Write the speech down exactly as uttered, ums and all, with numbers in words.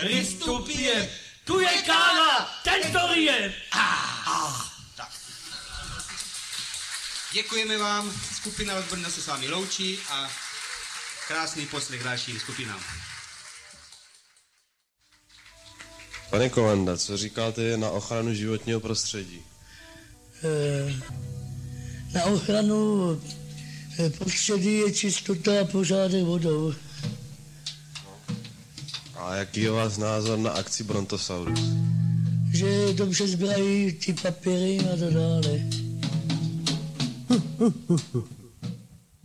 Rystupie, tu je káva, ten to rije. Ah, ah, tak. Děkujeme vám, skupina od Brna se s vámi loučí a krásný poslech dalším skupinám. Pane komanda, co říkáte na ochranu životního prostředí? Na ochranu prostředí je čistota a pořádek vodou. A jaký je váš názor na akci Brontosaurus? Že dobře sbírají ty papíry a tak dále.